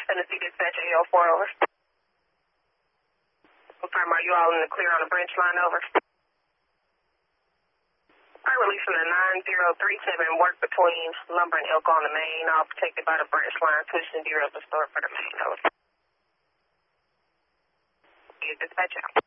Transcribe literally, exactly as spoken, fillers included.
Tennessee Dispatch A L four, over. Confirm, are you all in the clear on the branch line, over? All right, release from the nine zero three seven, work between Lumber and Elko on the main, all protected by the branch line, switching zero to store for the main, over. Dispatch out.